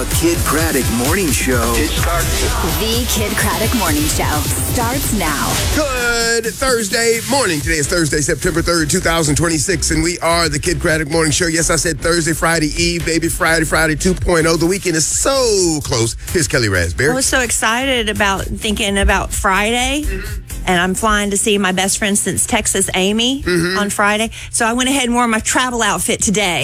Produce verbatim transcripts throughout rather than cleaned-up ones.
The Kid Craddock Morning Show. It starts. The Kid Craddock Morning Show starts now. Good Thursday morning. Today is Thursday, September third, two thousand twenty-six, and we are the Kid Craddock Morning Show. Yes, I said Thursday, Friday Eve, baby. Friday, Friday two point oh. The weekend is so close. Here's Kelly Raspberry. I was so excited about thinking about Friday. Mm-hmm. And I'm flying to see my best friend since Texas, Amy, mm-hmm. on Friday. So I went ahead and wore my travel outfit today.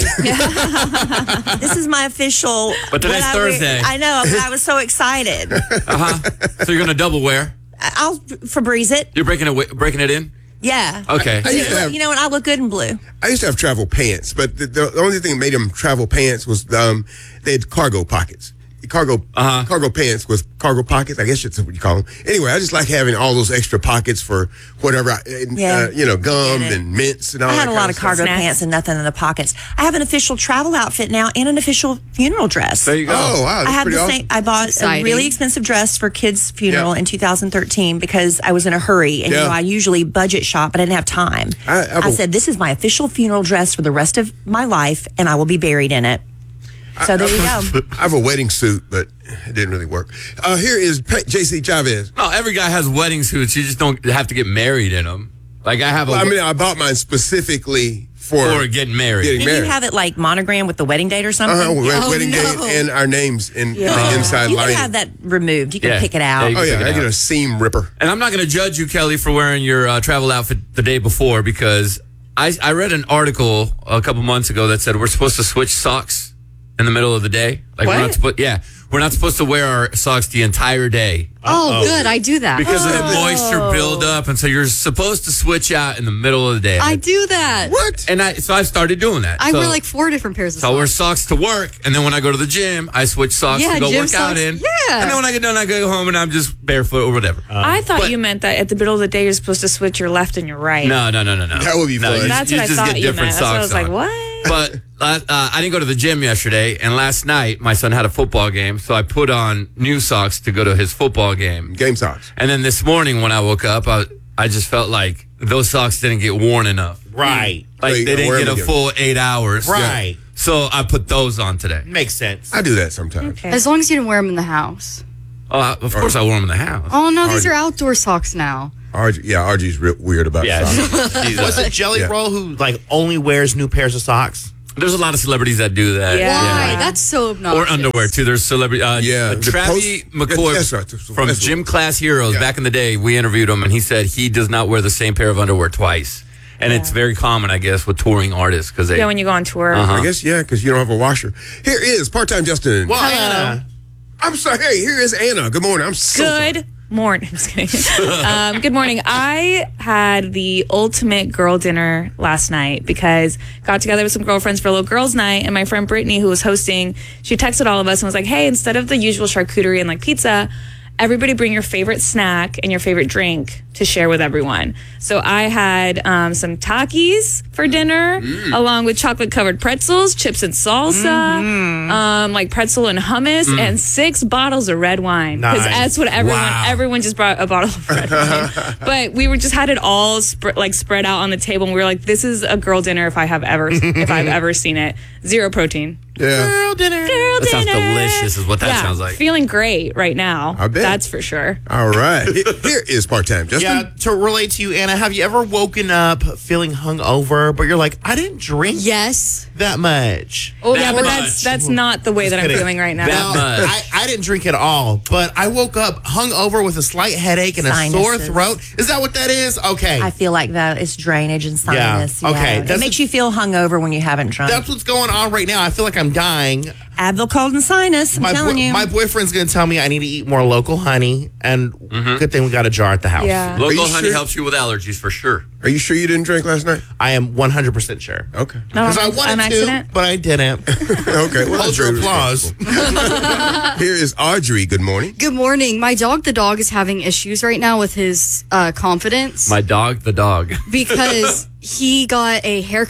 This is my official. But today's I Thursday. Wear, I know, but I was so excited. Uh-huh. So you're going to double wear? I'll Febreze it. You're breaking it, breaking it in? Yeah. Okay. I, I used to have, you know what? I look good in blue. I used to have travel pants, but the, the only thing that made them travel pants was um, they had cargo pockets. Cargo uh-huh. cargo pants with cargo pockets. I guess that's what you call them. Anyway, I just like having all those extra pockets for whatever, I, yeah. uh, you know, gum and mints and all that. I had a lot of, of cargo stuff. pants and nothing in the pockets. I have an official travel outfit now and an official funeral dress. There you go. Oh, wow. That's I have pretty the awesome. same. I bought Exciting. a really expensive dress for kids' funeral yeah. in two thousand thirteen because I was in a hurry. And yeah. you know, I usually budget shop, but I didn't have time. I, I, I said, this is my official funeral dress for the rest of my life, and I will be buried in it. So there you go. I have a wedding suit, but it didn't really work. Uh, here is J C Chavez. No, every guy has wedding suits. You just don't have to get married in them. Like I have a. Well, I mean, I bought mine specifically for, for getting married. Getting Did married. you have it like monogram with the wedding date or something? Uh-huh, with oh, wedding no. date and our names in, Yeah. in the inside You lining. can have that removed. You can Yeah. pick it Yeah, out. you Oh, yeah, Pick it I get out. a seam ripper. And I'm not going to judge you, Kelly, for wearing your uh, travel outfit the day before because I, I read an article a couple months ago that said we're supposed to switch socks in the middle of the day. Like What? we're not supposed, yeah, we're not supposed to wear our socks the entire day Oh, good. I do that. because Oh. of the moisture buildup, and so you're supposed to switch out in the middle of the day. I do that. What? And I so I started doing that. I so, wear like four different pairs of So I wear socks. socks to work, and then when I go to the gym, I switch socks Yeah, to go gym work out socks. in. Yeah. And then when I get done, I go home and I'm just barefoot or whatever. I thought But- you meant that at the middle of the day you're supposed to switch your left and your right. No, no, no, no, no. That would be no, fun. you- That's you what I just thought get you different meant. That's what I socks was like, on. what? But uh, uh, I didn't go to the gym yesterday, and last night my son had a football game, so I put on new socks to go to his football game. Game socks. And then this morning when I woke up, I, I just felt like those socks didn't get worn enough. Right. Like So you they gotta didn't wear get them a again. full eight hours. Right. So I put those on today. Makes sense. I do that sometimes. Okay. As long as you didn't wear them in the house. Oh, of course I wore them in the house. Oh, no, these Argy. are outdoor socks now. R G, yeah, R G's real weird about Yeah. socks. Jesus. Was it Jelly Yeah. Roll who like only wears new pairs of socks? There's a lot of celebrities that do that. Yeah. Why? Yeah. That's so obnoxious. Or underwear too. There's celebrity. Uh, Yeah, uh, the Travis post- McCoy that's right. from That's Gym what- Class Heroes. Yeah. Back in the day, we interviewed him, and he said he does not wear the same pair of underwear twice. And it's very common, I guess, with touring artists because they. Yeah, when you go on tour. Uh-huh. I guess, yeah, because you don't have a washer. Here is part-time Justin. Well, Anna, I'm sorry. Hey, here is Anna. Good morning. I'm so sorry. Good morning. I'm just kidding. um, good morning. I had the ultimate girl dinner last night because got together with some girlfriends for a little girls' night, and my friend Brittany, who was hosting, she texted all of us and was like, "Hey, instead of the usual charcuterie and like pizza, everybody bring your favorite snack and your favorite drink to share with everyone." So I had um, some Takis for dinner, Mm. along with chocolate covered pretzels, chips and salsa, Mm-hmm. um, like pretzel and hummus, Mm. and six bottles of red wine. Because Nice. that's what everyone Wow. everyone just brought a bottle of red wine. But we were just had it all sp- like spread out on the table, and we were like, "This is a girl dinner if I have ever if I've ever seen it. Zero protein." Yeah. girl dinner. Girl That sounds dinner. delicious, is what that Yeah, sounds like. Feeling great right now. I bet. That's for sure. All right. Here is part-time Justin. Yeah, to relate to you, Anna, have you ever woken up feeling hungover, but you're like, I didn't drink Yes. that much? Oh That yeah, but much. that's that's not the way that I'm kidding. feeling right now. That much. I, I didn't drink at all, but I woke up hungover with a slight headache and a sore Sinuses. throat. Is that what that is? Okay. I feel like that is drainage and sinus. Yeah, okay, It that's makes a- you feel hungover when you haven't drunk. That's what's going on right now. I feel like I'm dying. Advil, cold, and sinus. I'm My, telling boy- you. my boyfriend's going to tell me I need to eat more local honey, and good thing we got a jar at the house. Yeah. Are Local you honey sure? helps you with allergies for sure. Are you sure you didn't drink last night? I am one hundred percent sure. Okay. No, Because I on wanted accident. to, but I didn't. Okay. Well, Hold that's your very applause. respectful. Here is Audrey. Good morning. Good morning. My dog, the dog, is having issues right now with his uh, confidence My dog, the dog. because he got a haircut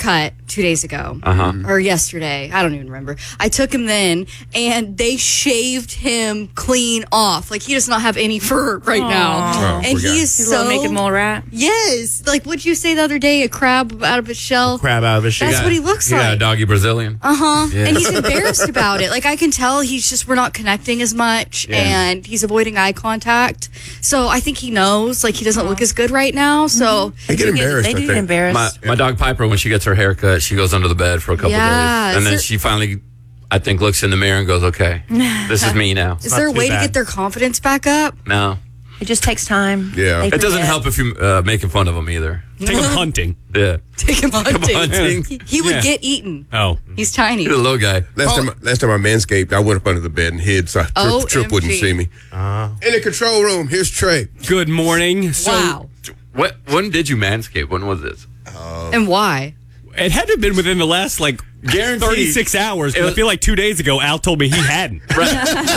two days ago Uh-huh. or yesterday. I don't even remember. I took him then, and they shaved him clean off. Like, he does not have any fur right now, Oh, and poor guy. he is He's a so little naked mole rat. Yes, like what'd you say the other day? A crab out of a shell. Crab out of a shell. That's what he looks Yeah, like. doggy Brazilian. Uh huh. And he's embarrassed about it. Like, I can tell he's just, we're not connecting as much, and he's avoiding eye contact. So I think he knows, like, he doesn't look as good right now. So They get embarrassed. They I do get think. embarrassed. My, my dog Piper, when she gets her hair cut, she goes under the bed for a couple Yeah, days. And is then there- she finally, I think, looks in the mirror and goes, okay, this is me now. is there a too way bad. to get their confidence back up? No. It just takes time. Yeah. They It doesn't forget. help if you're uh, making fun of them either. Take him hunting. Yeah. Take him hunting. hunting. He, he would Yeah. get eaten. Oh. He's tiny. He's a little guy. Last time, last time I manscaped, I went up under the bed and hid, so Trip, O Trip wouldn't M G. see me. In the control room, here's Trey. Good morning. So Wow. What? When did you manscape? When was this? And why? it had to have been within the last like Guaranteed. thirty-six hours. 'cause It was- I feel like two days ago, Al told me he hadn't. Right.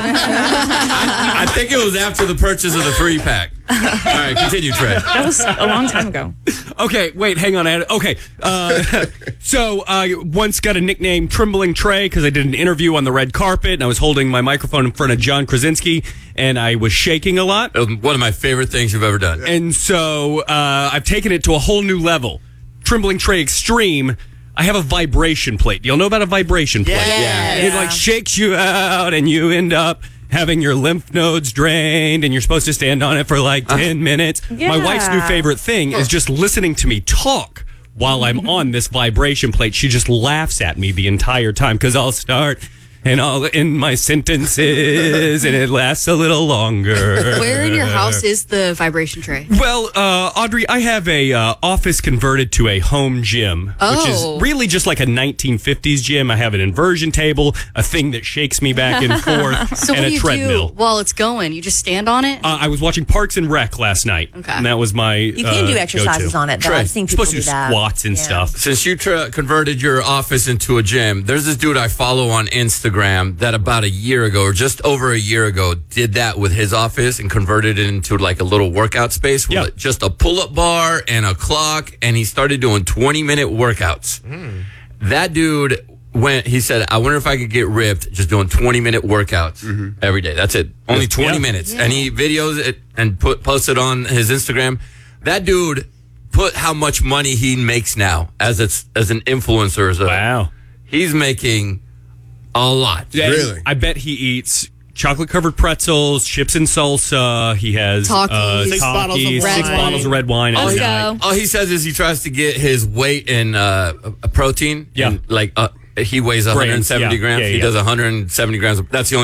I, I think it was after the purchase of the three pack. All right, continue, Trey. That was a long time ago. Okay, wait, hang on. I- Okay, uh, so I once got a nickname, Trembling Trey, because I did an interview on the red carpet, and I was holding my microphone in front of John Krasinski, and I was shaking a lot. It was one of my favorite things you've ever done. And so uh, I've taken it to a whole new level. Trembling Trey Extreme. I have a vibration plate. Y'all know about a vibration plate? Yeah. It like shakes you out, and you end up having your lymph nodes drained, and you're supposed to stand on it for like ten minutes. My Yeah. wife's new favorite thing is just listening to me talk while I'm on this vibration plate. She just laughs at me the entire time because I'll start and I'll end my sentences, and it lasts a little longer. Where in your house is the vibration tray? Well, uh, Audrey, I have a uh, office converted to a home gym, which Oh. is really just like a nineteen fifties gym. I have an inversion table, a thing that shakes me back and forth, So and what a do you treadmill. do while it's going? You just stand on it? Uh, I was watching Parks and Rec last night, Okay. and that was my. You can do uh, exercises go-to. on it, though. Trey, I've seen people Supposed to do do that. squats and Yeah. stuff. Since you tra- converted your office into a gym, there's this dude I follow on Instagram that about a year ago, or just over a year ago, did that with his office and converted it into like a little workout space with Yeah. just a pull-up bar and a clock, and he started doing twenty-minute workouts. That dude went, he said, I wonder if I could get ripped just doing twenty-minute workouts every day. That's it. Only twenty Yeah. minutes. And he videos it and put posted on his Instagram. That dude put how much money he makes now as it's as an influencer. So Wow. he's making a lot. And Really? I bet he eats chocolate covered pretzels, chips and salsa. He has uh, Takis. Six bottles of Takis, red six wine. bottles of red wine. Let's every night. go. All he says is he tries to get his weight in uh, a protein. Yeah. And like uh, he weighs one hundred seventy yeah. grams. Yeah, he yeah. does one hundred seventy grams. That's the only